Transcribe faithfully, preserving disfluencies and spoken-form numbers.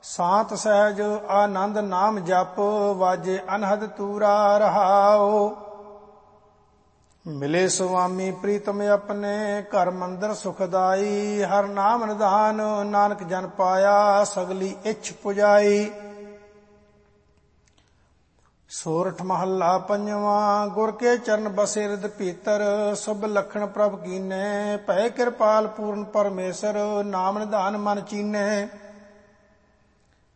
ਸਾਤ ਸਹਿਜ ਆਨੰਦ ਨਾਮ ਜਪ, ਵਾਜੇ ਅਨਹਦ ਤੂਰਾ ਰਹਾਓ। ਮਿਲੇ ਸੁਆਮੀ ਪ੍ਰੀਤਮ ਆਪਣੇ, ਘਰ ਮੰਦਰ ਸੁਖਦਾਈ। ਹਰ ਨਾਮ ਨਿਧਾਨ ਨਾਨਕ ਜਨ ਪਾਇਆ, ਸਗਲੀ ਇੱਛ ਪੁਜਾਈ। ਸੋਰਠ ਮਹੱਲਾ ਪੰਜਵਾਂ। ਗੁਰ ਕੇ ਚਰਨ ਬਸੇ ਰਿਦ ਭੀਤਰ, ਸੁਭ ਲਖਣ ਪ੍ਰਭ ਕੀਨੇ। ਭੈ ਕਿਰਪਾਲ ਪੂਰਨ ਪਰਮੇਸ਼ਰ, ਨਾਮ ਨਿਧਾਨ ਮਨ ਚੀਨੇ।